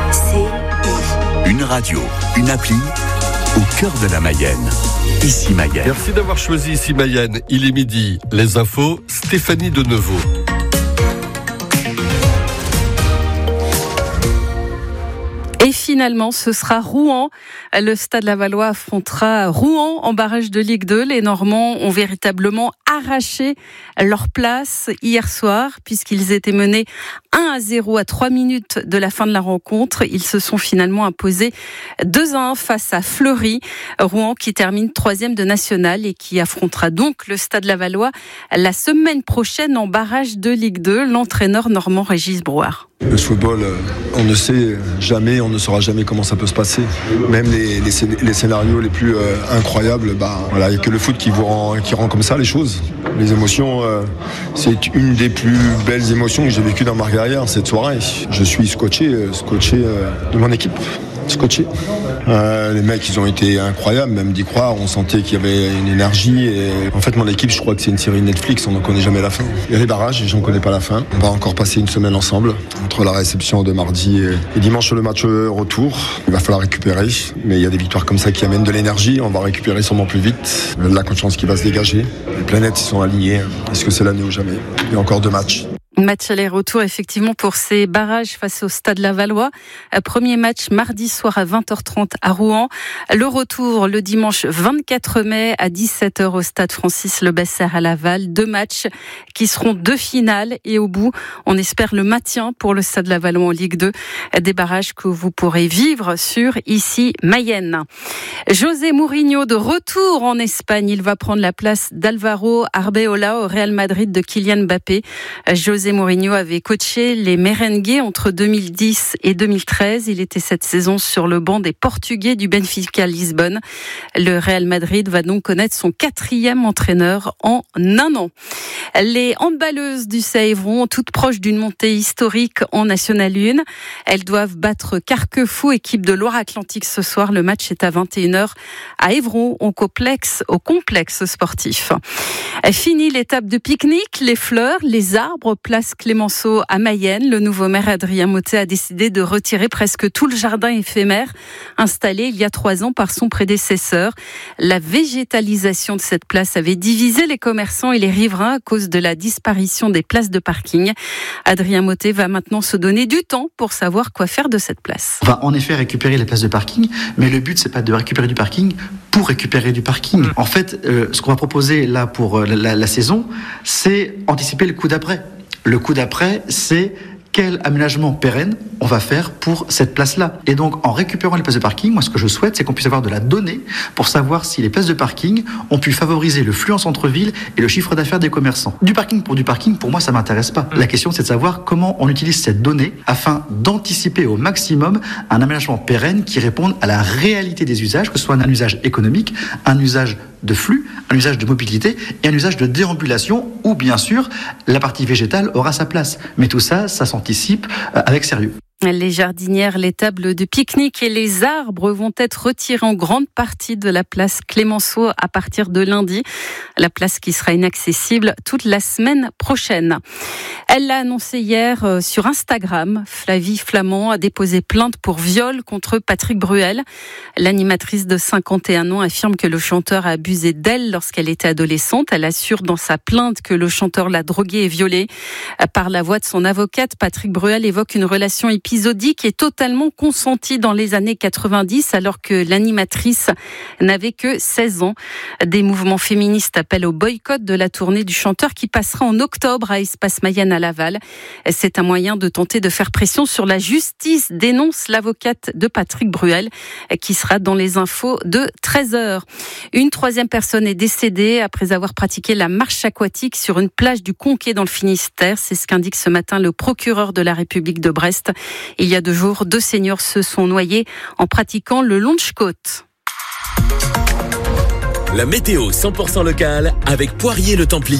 Une radio, une appli, au cœur de la Mayenne. Ici Mayenne. Merci d'avoir choisi Ici Mayenne. Il est midi. Les infos, Stéphanie Denevaux. Et finalement, ce sera Rouen. Le Stade Lavallois affrontera Rouen en barrage de Ligue 2. Les Normands ont véritablement arraché leur place hier soir puisqu'ils étaient menés 1-0 à 3 minutes de la fin de la rencontre. Ils se sont finalement imposés 2-1 face à Fleury. Rouen qui termine 3e de national et qui affrontera donc le Stade Lavallois la semaine prochaine en barrage de Ligue 2. L'entraîneur normand Régis Brouard. Le football, on ne sait jamais, on ne saura jamais comment ça peut se passer. Même les scénarios les plus incroyables, il n'y a que le foot qui rend comme ça les choses. Les émotions, c'est une des plus belles émotions que j'ai vécues dans ma carrière, cette soirée. Je suis scotché de mon équipe. Scotché. Les mecs, ils ont été incroyables, même d'y croire. On sentait qu'il y avait une énergie. Et en fait, mon équipe, je crois que c'est une série Netflix, on ne connaît jamais la fin. Il y a les barrages et j'en connais pas la fin. On va encore passer une semaine ensemble, entre la réception de mardi et dimanche, le match retour. Il va falloir récupérer, mais il y a des victoires comme ça qui amènent de l'énergie. On va récupérer sûrement plus vite. La confiance qui va se dégager. Les planètes, ils sont alignées. Est-ce que c'est l'année ou jamais? Il y a encore 2 matchs. Match aller-retour effectivement pour ces barrages face au Stade Lavallois. Premier match mardi soir à 20h30 à Rouen. Le retour le dimanche 24 mai à 17h au Stade Francis Le Besser à Laval. 2 matchs qui seront 2 finales et au bout, on espère le maintien pour le Stade Lavallois en Ligue 2. Des barrages que vous pourrez vivre sur Ici Mayenne. José Mourinho de retour en Espagne. Il va prendre la place d'Alvaro Arbeloa au Real Madrid de Kylian Mbappé. José Mourinho avait coaché les Merengues entre 2010 et 2013. Il était cette saison sur le banc des Portugais du Benfica Lisbonne. Le Real Madrid va donc connaître son 4e entraîneur en 1 an. Les handballeuses du Évron, toutes proches d'une montée historique en National 1. Elles doivent battre Carquefou, équipe de Loire-Atlantique ce soir. Le match est à 21h à Évron, au complexe sportif. Fini l'étape de pique-nique, les fleurs, les arbres, place Clémenceau à Mayenne. Le nouveau maire Adrien Mottet a décidé de retirer presque tout le jardin éphémère installé il y a 3 ans par son prédécesseur. La végétalisation de cette place avait divisé les commerçants et les riverains à cause de la disparition des places de parking. Adrien Mottet va maintenant se donner du temps pour savoir quoi faire de cette place. On va en effet récupérer les places de parking, mais le but c'est pas de récupérer du parking pour récupérer du parking. En fait, ce qu'on va proposer là pour la saison, c'est anticiper le coup d'après. Le coup d'après, c'est quel aménagement pérenne on va faire pour cette place-là. Et donc, en récupérant les places de parking, moi, ce que je souhaite, c'est qu'on puisse avoir de la donnée pour savoir si les places de parking ont pu favoriser le flux en centre-ville et le chiffre d'affaires des commerçants. Du parking, pour moi, ça m'intéresse pas. La question, c'est de savoir comment on utilise cette donnée afin d'anticiper au maximum un aménagement pérenne qui réponde à la réalité des usages, que ce soit un usage économique, un usage de flux, un usage de mobilité et un usage de déambulation où, bien sûr, la partie végétale aura sa place. Mais tout ça, ça s'anticipe avec sérieux. Les jardinières, les tables de pique-nique et les arbres vont être retirés en grande partie de la place Clémenceau à partir de lundi. La place qui sera inaccessible toute la semaine prochaine. Elle l'a annoncé hier sur Instagram. Flavie Flamand a déposé plainte pour viol contre Patrick Bruel. L'animatrice de 51 ans affirme que le chanteur a abusé d'elle lorsqu'elle était adolescente. Elle assure dans sa plainte que le chanteur l'a droguée et violée. Par la voix de son avocate, Patrick Bruel évoque une relation épisodique et totalement consentie dans les années 90 alors que l'animatrice n'avait que 16 ans. Des mouvements féministes appellent au boycott de la tournée du chanteur qui passera en octobre à Espace Mayenne à Laval. C'est un moyen de tenter de faire pression sur la justice, dénonce l'avocate de Patrick Bruel qui sera dans les infos de 13h. Une 3e personne est décédée après avoir pratiqué la marche aquatique sur une plage du Conquet dans le Finistère. C'est ce qu'indique ce matin le procureur de la République de Brest. Il y a 2 jours, 2 seniors se sont noyés en pratiquant le launch-côte. La météo 100% locale avec Poirier le Templier.